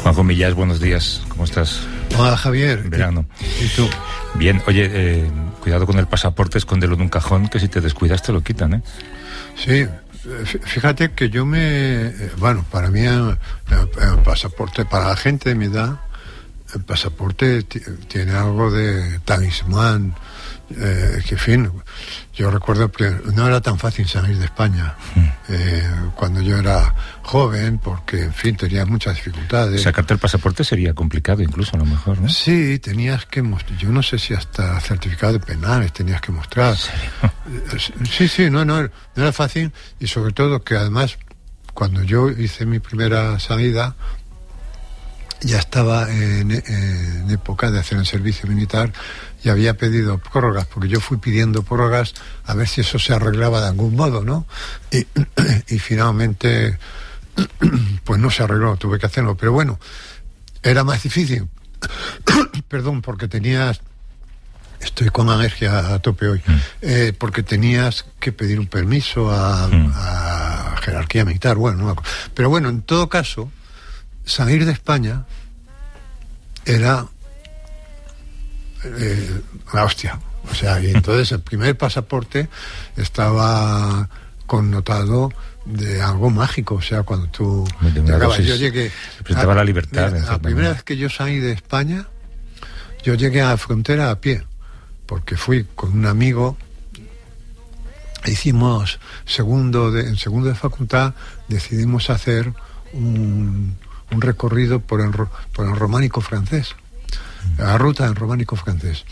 Juanjo Millás, buenos días, ¿cómo estás? Hola, Javier. Verano. ¿Y tú? Bien, oye, cuidado con el pasaporte, escóndelo en un cajón, que si te descuidas te lo quitan, ¿eh? Sí, fíjate que yo bueno, para mí el pasaporte, para la gente de mi edad, el pasaporte tiene algo de talismán, que en fin, yo recuerdo que no era tan fácil salir de España cuando yo era joven, porque en fin tenía muchas dificultades. Sacarte el pasaporte sería complicado incluso, a lo mejor, ¿no? Sí, tenías que mostrar, yo no sé si hasta certificado de penales tenías que mostrar. ¿En serio? Sí, no era fácil, y sobre todo que además cuando yo hice mi primera salida ya estaba en época de hacer el servicio militar y había pedido prórrogas, porque yo fui pidiendo prórrogas a ver si eso se arreglaba de algún modo, ¿no? Y finalmente pues no se arregló, tuve que hacerlo, pero bueno, era más difícil perdón, porque estoy con alergia a tope hoy, porque tenías que pedir un permiso a jerarquía militar, bueno, no, pero bueno, en todo caso salir de España era la hostia. O sea, y entonces el primer pasaporte estaba connotado de algo mágico. O sea, cuando tú llegabas, yo llegué, representaba la libertad. La primera vez que yo salí de España, yo llegué a la frontera a pie, porque fui con un amigo. Hicimos en segundo de facultad, decidimos hacer un recorrido por el románico francés, la ruta del románico francés.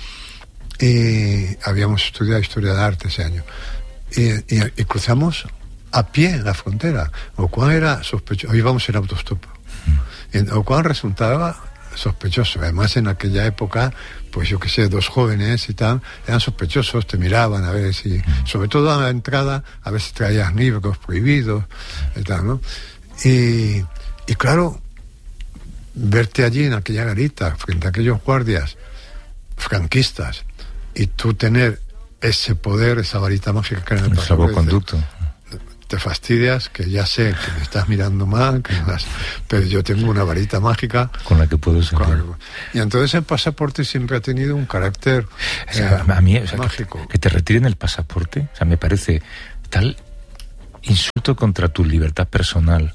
Y habíamos estudiado historia de arte ese año. Y cruzamos a pie la frontera, lo cual era sospechoso. Íbamos en autostop, lo cual resultaba sospechoso. Además, en aquella época, pues yo que sé, dos jóvenes y tal, eran sospechosos, te miraban a ver si, sobre todo a la entrada, a ver si traías libros prohibidos y tal, ¿no? Y claro, verte allí en aquella garita, frente a aquellos guardias franquistas, y tú tener ese poder, esa varita mágica que era en el salvoconducto. Te fastidias, que ya sé que me estás mirando mal, pero yo tengo una varita mágica con la que puedo salir. Y entonces el pasaporte siempre ha tenido un carácter a mí, mágico. Que te retiren el pasaporte, o sea, me parece tal insulto contra tu libertad personal,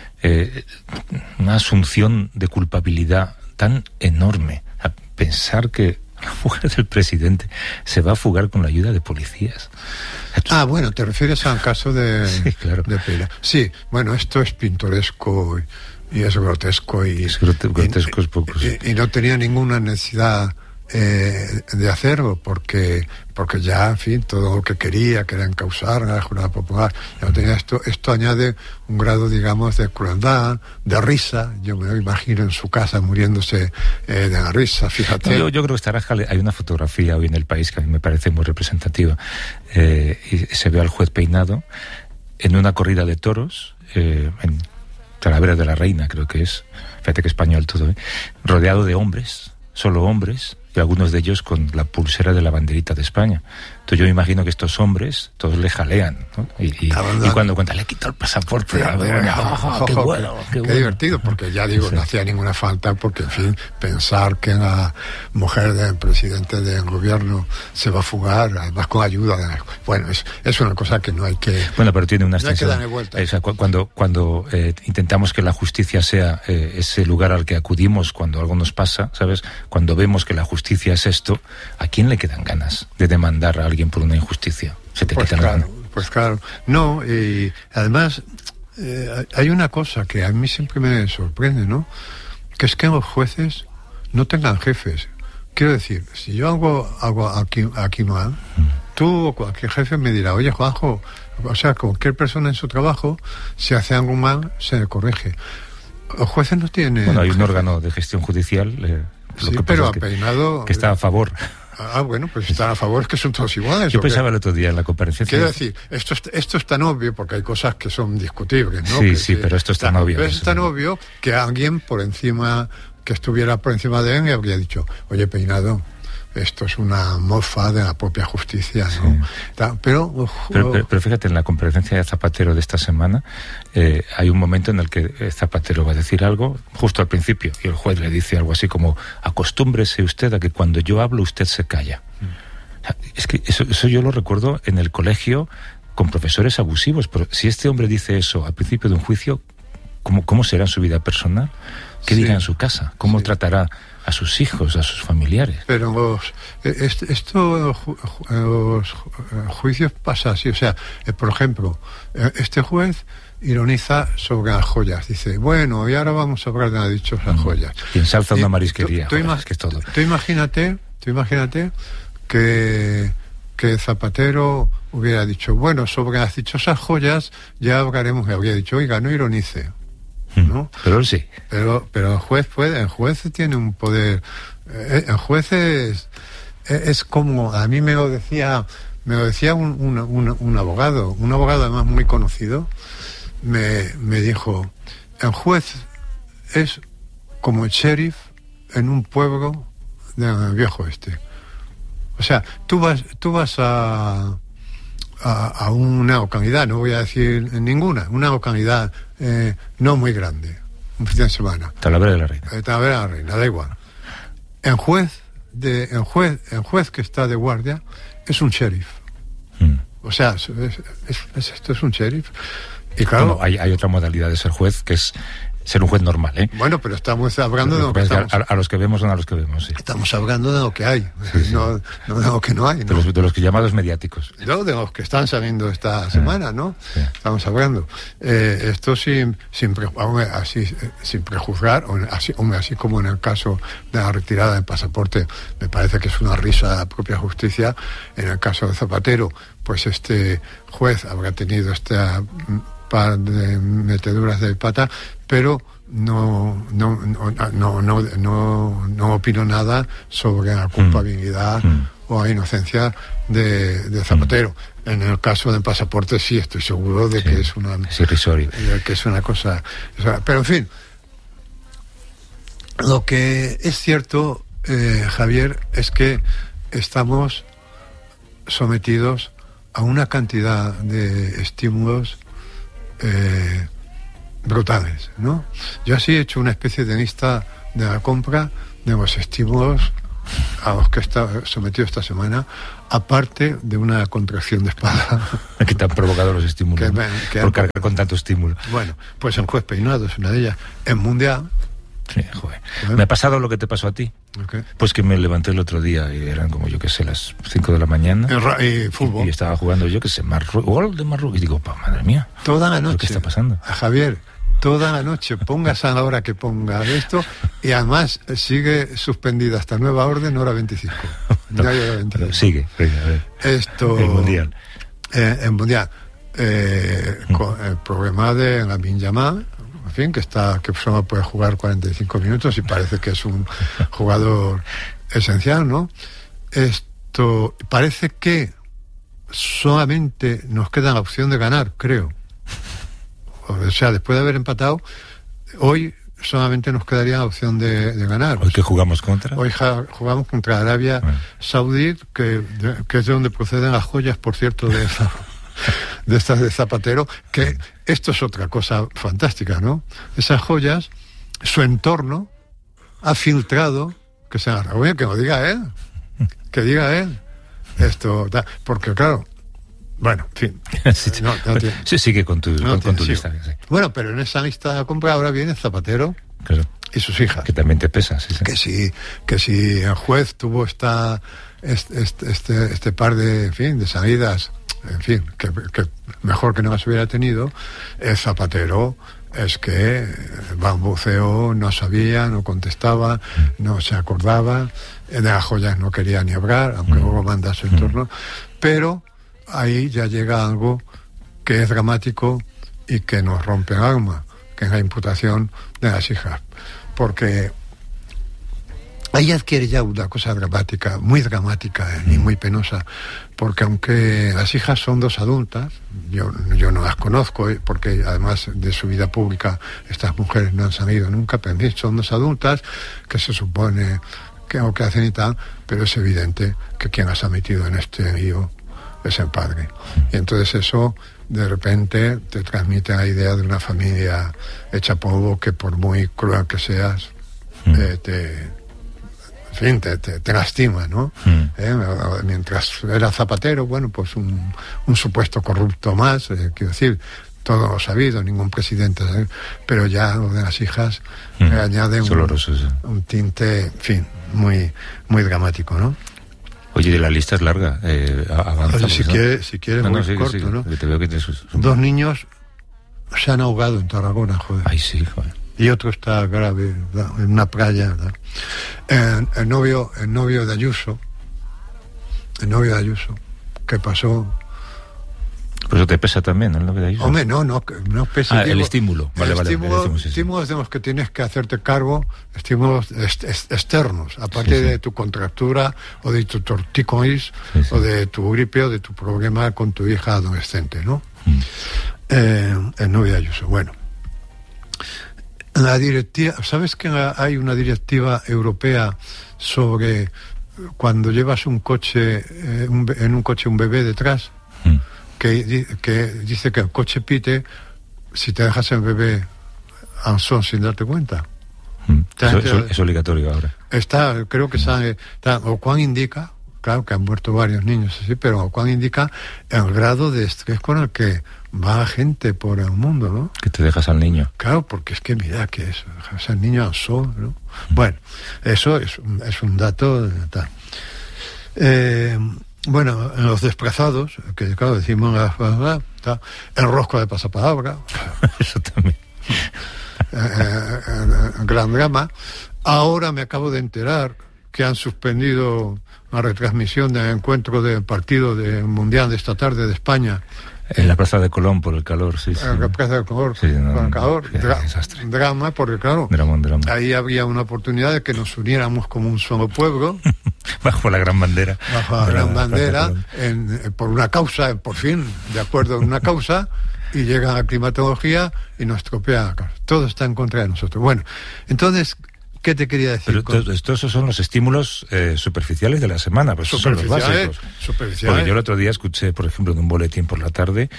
una asunción de culpabilidad tan enorme, a pensar que la mujer del presidente se va a fugar con la ayuda de policías. Bueno, te refieres al caso de... Sí, claro. De Pila. Sí, bueno, esto es pintoresco y es grotesco. Grotesco es poco. Y no tenía ninguna necesidad de hacerlo, porque ya, en fin, todo lo que quería, que era encausar a la Jornada Popular, ya no tenía esto añade un grado, digamos, de crueldad, de risa. Yo me lo imagino en su casa muriéndose de la risa, fíjate. Yo creo que estará, hay una fotografía hoy en El País que a mí me parece muy representativa, y se ve al juez peinado en una corrida de toros, en Talavera de la Reina, creo que es, fíjate que español todo, rodeado de hombres, solo hombres, y algunos de ellos con la pulsera de la banderita de España. Entonces yo me imagino que estos hombres todos le jalean, ¿no? Y cuando cuenta, le quita el pasaporte, qué divertido, porque ya digo, no hacía ninguna falta, porque en fin, pensar que la mujer del presidente del gobierno se va a fugar, además con ayuda de bueno, es una cosa que no hay que... Bueno, pero tiene una extensión. No hay que darle vuelta. O sea, cuando intentamos que la justicia sea ese lugar al que acudimos cuando algo nos pasa, ¿sabes? Cuando vemos que la justicia es esto, ¿a quién le quedan ganas de demandar a alguien por una injusticia? Se te quitan las ganas. Pues claro. No, y además hay una cosa que a mí siempre me sorprende, ¿no? Que es que los jueces no tengan jefes. Quiero decir, si yo hago aquí mal, tú o cualquier jefe me dirá, oye, Juanjo, o sea, cualquier persona en su trabajo, si hace algo mal, se le corrige. Los jueces no tienen... Bueno, hay un órgano de gestión judicial... Sí, pero ha peinado... Que está a favor. Bueno, pues están a favor, es que son todos iguales. Yo pensaba el otro día en la comparecencia. Quiero decir, esto es tan obvio, porque hay cosas que son discutibles, ¿no? Sí, pero esto es tan obvio. Pero es tan obvio que alguien que estuviera por encima de él, le habría dicho, oye, Peinado, esto es una mofa de la propia justicia, ¿no? Sí. Pero fíjate, en la comparecencia de Zapatero de esta semana hay un momento en el que Zapatero va a decir algo justo al principio y el juez le dice algo así como: acostúmbrese usted a que cuando yo hablo usted se calla. Es que eso yo lo recuerdo en el colegio con profesores abusivos, pero si este hombre dice eso al principio de un juicio, ¿cómo será en su vida personal? ¿Qué dirá en su casa? ¿Cómo tratará a sus hijos, a sus familiares? Pero los juicios pasa así, o sea, por ejemplo, este juez ironiza sobre las joyas, dice, bueno, y ahora vamos a hablar de las dichosas joyas. Y ensalza una marisquería. Es que es todo. Tú imagínate que Zapatero hubiera dicho, bueno, sobre las dichosas joyas ya hablaremos, y habría dicho, oiga, no ironice, ¿no? Pero él sí. Pero el juez tiene un poder. El juez es como, a mí me lo decía un abogado además muy conocido, me dijo, el juez es como el sheriff en un pueblo del viejo oeste. O sea, tú vas a una localidad, no voy a decir ninguna, una localidad no muy grande, un fin de semana. Talavera de la Reina. Talavera de la Reina, da igual. El juez que está de guardia es un sheriff. O sea, esto es un sheriff. Y claro, bueno, hay otra modalidad de ser juez, que es ser un juez normal, ¿eh? Bueno, pero estamos hablando de lo que estamos... A los que vemos son a los que vemos, sí. Estamos hablando de lo que hay, no de lo que no hay, ¿no? De los que llamados mediáticos. No, de los que están saliendo esta semana, ¿no? Sí. Estamos hablando. Esto sin prejuzgar, así como en el caso de la retirada del pasaporte, me parece que es una risa a la propia justicia. En el caso de Zapatero, pues este juez habrá tenido esta par de meteduras de pata, pero no opino nada sobre la culpabilidad o la inocencia de Zapatero. En el caso del pasaporte sí estoy seguro de que es irrisorio, que es una cosa. Pero en fin, lo que es cierto, Javier, es que estamos sometidos a una cantidad de estímulos brutales, ¿no? Yo así he hecho una especie de lista de la compra de los estímulos a los que he estado sometido esta semana, aparte de una contracción de espalda. ¿Qué te han provocado los estímulos? Por cargar con tanto estímulo. Bueno, pues el juez Peinado es una de ellas. En Mundial. Sí, joder. Me ha pasado lo que te pasó a ti. Okay. Pues que me levanté el otro día y eran como, yo qué sé, las 5 de la mañana. Fútbol. Y estaba jugando, yo qué sé, gol de Marruecos. Y digo, madre mía. Toda la noche. ¿Qué está pasando? Javier, toda la noche, pongas a la hora que ponga esto, y además sigue suspendida hasta nueva orden, hora 25. No hay hora 25. Sigue, a ver. Esto... El Mundial. El Mundial. Con el problema de Lamine Yamal, en fin, que solo puede jugar 45 minutos y parece que es un jugador esencial, ¿no? Esto parece que solamente nos queda la opción de ganar, creo. O sea, después de haber empatado, hoy solamente nos quedaría la opción de ganar. ¿Hoy qué jugamos contra? Hoy jugamos contra Arabia Saudí, que es de donde proceden las joyas, por cierto, de estas de Zapatero, que esto es otra cosa fantástica, ¿no? Esas joyas, su entorno ha filtrado, que lo diga él, porque claro, bueno, en fin. Sí, sigue con tu lista. Sí. Bueno, pero en esa lista de compra ahora viene Zapatero, claro, y sus hijas. Que también te pesa, sí. Que si el juez tuvo este par de salidas, en fin, que mejor que no las hubiera tenido, el Zapatero es que bambuceó, no sabía, no contestaba, no se acordaba, de las joyas no quería ni hablar, aunque luego manda a su entorno, pero ahí ya llega algo que es dramático y que nos rompe el alma, que es la imputación de las hijas, porque ahí adquiere ya una cosa dramática, muy dramática y muy penosa, porque aunque las hijas son dos adultas, yo no las conozco, porque además de su vida pública estas mujeres no han salido nunca, pero son dos adultas que se supone o qué hacen y tal, pero es evidente que quien las ha metido en este lío es el padre. Y entonces eso de repente te transmite la idea de una familia hecha polvo que por muy cruel que seas te lastima, ¿no? Mientras era Zapatero, bueno, pues un supuesto corrupto más, quiero decir, todo lo sabido, ningún presidente, pero ya lo de las hijas le añade un tinte, en fin, muy, muy dramático, ¿no? Oye, de la lista es larga, avanzamos. Oye, si quieres muy corto, ¿no? Te veo que Dos niños se han ahogado en Tarragona, joder. Ay, sí, joder. Y otro está grave, ¿verdad? En una playa, ¿verdad? El novio de Ayuso, que pasó. Pues eso te pesa también, ¿no? El novio de Ayuso. Hombre, no pesa. El estímulo. Vale, estímulos de los que tienes que hacerte cargo, estímulos externos, aparte de tu contractura o de tu tortícolis o de tu gripe o de tu problema con tu hija adolescente, ¿no? El novio de Ayuso. Bueno. La directiva, ¿sabes que hay una directiva europea sobre cuando llevas un coche, en un coche un bebé detrás? Que dice que el coche pite si te dejas el bebé al son sin darte cuenta. Es obligatorio ahora. Creo que Ocuán indica, claro que han muerto varios niños así, pero Ocuán indica el grado de estrés con el que va gente por el mundo, ¿no? Que te dejas al niño. Claro, porque es que mira que eso, dejas al niño al sol, ¿no? Bueno, eso es un dato tal. Bueno, en los desplazados, que claro, decimos el rosco de pasapalabra. Eso también. Gran drama. Ahora me acabo de enterar que han suspendido la retransmisión del encuentro del partido mundial de esta tarde de España. En la Plaza de Colón por el calor, sí. En la Plaza de Colón por el calor. Desastre. Drama, porque claro, drama. ahí había una oportunidad de que nos uniéramos como un solo pueblo. Bajo la gran bandera. Bajo la gran bandera, por una causa, por fin, de acuerdo en una causa, y llega la climatología y nos estropea la causa. Todo está en contra de nosotros. Bueno, entonces, ¿qué te quería decir? Pero todos esos son los estímulos superficiales de la semana, pues son los básicos. Porque yo el otro día escuché, por ejemplo, en un boletín por la tarde,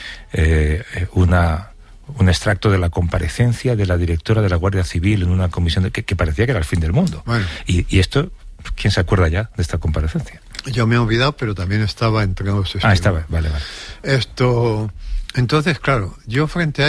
un extracto de la comparecencia de la directora de la Guardia Civil en una comisión que parecía que era el fin del mundo. Bueno. Y esto, ¿quién se acuerda ya de esta comparecencia? Yo me he olvidado, pero también estaba entre los estímulos. Estaba, vale. Entonces, claro, yo frente a